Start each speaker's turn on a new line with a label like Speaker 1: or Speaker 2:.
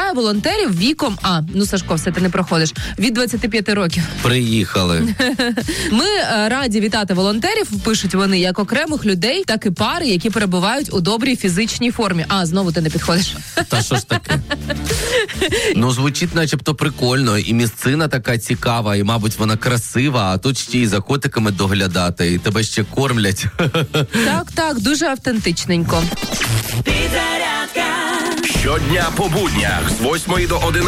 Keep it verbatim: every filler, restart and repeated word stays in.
Speaker 1: Вітаю волонтерів віком, а, ну, Сашко, все, ти не проходиш, від двадцяти п'яти років.
Speaker 2: Приїхали.
Speaker 1: Ми е, раді вітати волонтерів, пишуть вони, як окремих людей, так і пари, які перебувають у добрій фізичній формі. А, знову ти не підходиш.
Speaker 2: Та що ж таке? Ну, звучить начебто прикольно, і місцина така цікава, і, мабуть, вона красива, а тут ще й за котиками доглядати, і тебе ще кормлять.
Speaker 1: Так, так, дуже автентичненько.
Speaker 3: Щодня по буднях з восьмої до одинадцятої